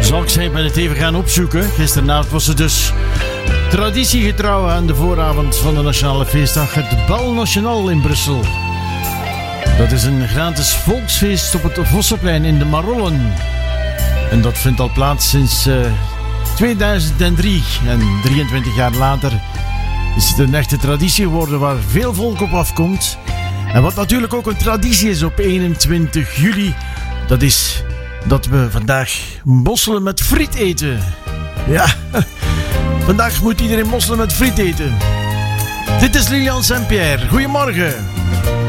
Ik ben het even gaan opzoeken. Gisteravond was het dus traditiegetrouw aan de vooravond van de Nationale Feestdag. Het Bal National in Brussel. Dat is een gratis volksfeest op het Vossenplein in de Marollen. En dat vindt al plaats sinds 2003. En 23 jaar later is het een echte traditie geworden waar veel volk op afkomt. En wat natuurlijk ook een traditie is op 21 juli, dat is dat we vandaag mosselen met friet eten. Ja, vandaag moet iedereen mosselen met friet eten. Dit is Lilian Saint-Pierre. Goedemorgen.